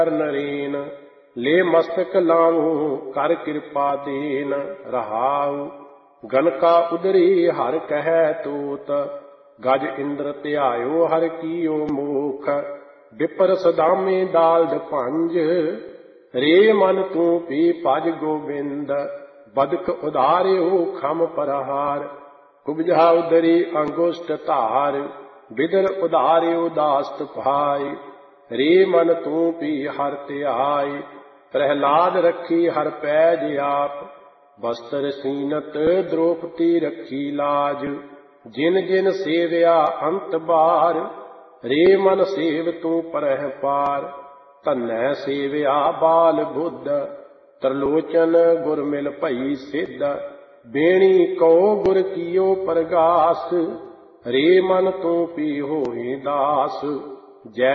ਨਰੇਨ ਲੈ ਮਸਤਕ ਲਾਵੂੰ ਕਰ ਕਿਰਪਾ ਦੇਨ ਰਹਾਉ। ਗਨਕਾ ਉਦਰੀ ਹਰਿ ਕਹਿ ਤੂਤ ਗਜ ਇੰਦਰ ਧਿਆਇਓ ਹਰਿ ਕੀਓ ਮੂਖ। ਵਿਪਰ ਸਦਾਮੇ ਦਾਲਦ ਭੰਜ ਰੇ ਮਨ ਤੂੰ ਪੀ ਭਜ ਗੋਬਿੰਦ। ਬਦਕ ਉਧਾਰਿਓ ਖਮ ਪਰਹਾਰ ਕੁਬਜਾ ਉਦਰੀ ਅੰਗੁਸ਼ਟ ਧਾਰ। ਬਿਦਰ ਉਧਾਰਿਓ ਦਾਸਤ ਭਾਈ ਰੇ ਮਨ ਤੂੰ ਪੀ ਹਰਿ ਧਿਆਈ। ਪ੍ਰਹਿਲਾਦ ਰੱਖੀ ਹਰਿ ਪੈਜ ਆਪ ਬਸਤਰ ਸੀਨਤ ਦ੍ਰੋਪਦੀ ਰੱਖੀ ਲਾਜ। ਜਿਨ ਜਿਨ ਸੇਵਿਆ ਅੰਤ ਬਾਰ ਰੇ ਮਨ ਸੇਵ ਤੂੰ ਪਰਹਿ ਪਾਰ। ਧੰਨੈ ਸੇਵਿਆ ਬਾਲ ਬੁੱਧ ਤਰਲੋਚਨ ਗੁਰ ਮਿਲ ਭਈ ਸਿੱਧ। ਬੇਣੀ ਕਉ ਗੁਰ ਕੀਓ ਪਰਗਾਸ ਰੇ ਮਨ ਤੂੰ ਪੀ ਹੋਏ ਦਾਸ। ਜੈ